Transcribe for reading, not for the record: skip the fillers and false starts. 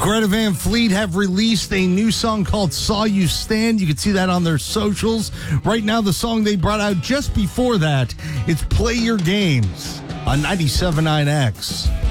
Greta Van Fleet have released a new song called Saw You Stand. You can see that on their socials. Right now, the song they brought out just before that, it's Play Your Games on 97.9X.